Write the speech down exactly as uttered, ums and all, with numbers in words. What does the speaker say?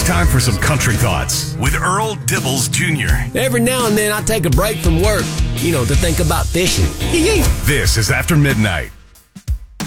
time for some country thoughts with Earl Dibbles Junior Every now and then I take a break from work, you know, to think about fishing. This is After Midnight.